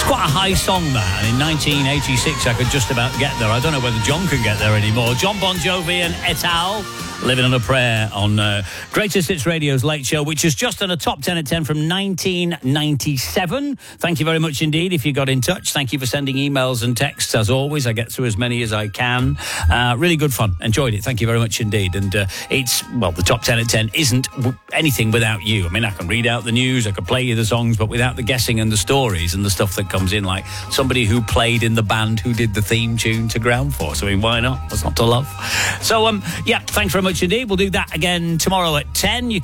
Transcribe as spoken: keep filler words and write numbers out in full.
quite a high song, that. And in nineteen eighty-six, I could just about get there. I don't know whether John can get there anymore. John Bon Jovi and et al. Living on a Prayer on uh, Greatest Hits Radio's Late Show, which is just on a top ten at ten from nineteen ninety-seven. Thank you very much indeed if you got in touch. Thank you for sending emails and texts, as always. I get through as many as I can. Uh, really good fun. Enjoyed it. Thank you very much indeed. And uh, it's, well, the top ten at ten isn't w- anything without you. I mean, I can read out the news, I can play you the songs, but without the guessing and the stories and the stuff that comes in, like somebody who played in the band who did the theme tune to Ground Force. I mean, why not? What's not to love? So, um, yeah, thanks very much indeed. We'll do that again tomorrow at ten. You